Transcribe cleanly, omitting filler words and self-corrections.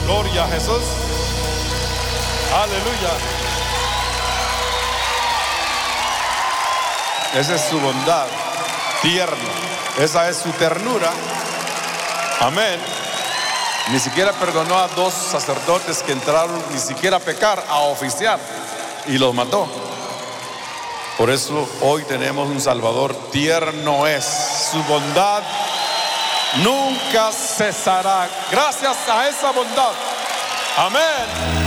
Gloria a Jesús. Aleluya. Esa es su bondad tierna. Esa es su ternura. Amén. Ni siquiera perdonó a 2 sacerdotes que entraron ni siquiera a pecar, a oficiar, y los mató. Por eso hoy tenemos un Salvador tierno es. Su bondad nunca cesará. Gracias a esa bondad. Amén.